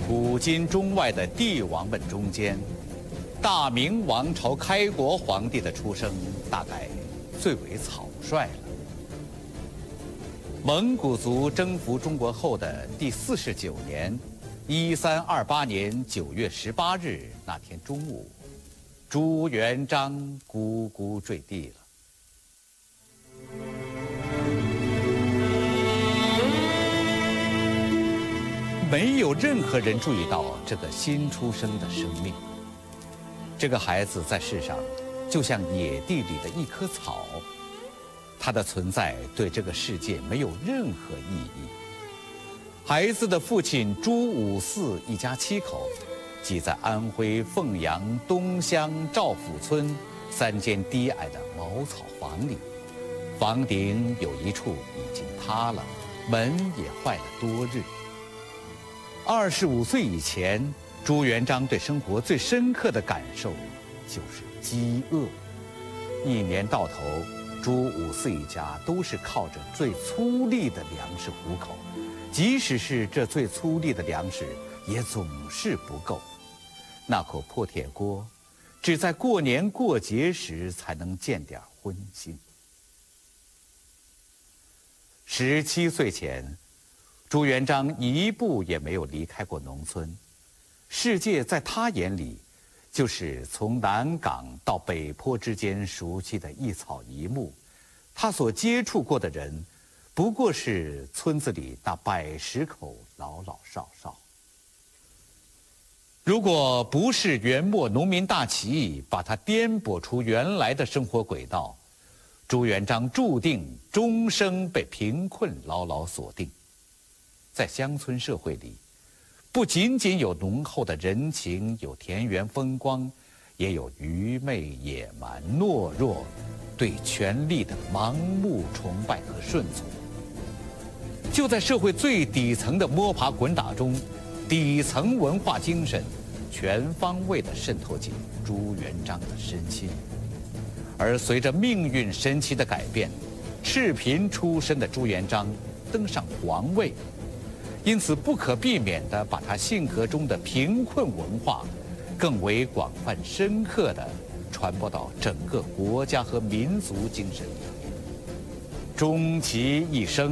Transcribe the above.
古今中外的帝王们中间，大明王朝开国皇帝的出生大概最为草率了。蒙古族征服中国后的第49年，1328年9月18日那天中午，朱元璋咕咕坠地了。没有任何人注意到这个新出生的生命。这个孩子在世上，就像野地里的一棵草，他的存在对这个世界没有任何意义。孩子的父亲朱五四一家7口，挤在安徽凤阳东乡赵府村3间低矮的茅草房里，房顶有一处已经塌了，门也坏了多日。25岁以前，朱元璋对生活最深刻的感受就是饥饿。一年到头，朱五四一家都是靠着最粗粝的粮食糊口，即使是这最粗粝的粮食，也总是不够。那口破铁锅，只在过年过节时才能见点荤腥。17岁前，朱元璋一步也没有离开过农村，世界在他眼里，就是从南港到北坡之间熟悉的一草一木，他所接触过的人，不过是村子里那110口老老少少。如果不是元末农民大起义把他颠簸出原来的生活轨道，朱元璋注定终生被贫困牢牢锁定。在乡村社会里，不仅仅有浓厚的人情，有田园风光，也有愚昧、野蛮、懦弱，对权力的盲目崇拜和顺从。就在社会最底层的摸爬滚打中，底层文化精神全方位地渗透进朱元璋的身心。而随着命运神奇的改变，赤贫出身的朱元璋登上皇位，因此不可避免地把他性格中的贫困文化更为广泛深刻地传播到整个国家和民族精神里。终其一生，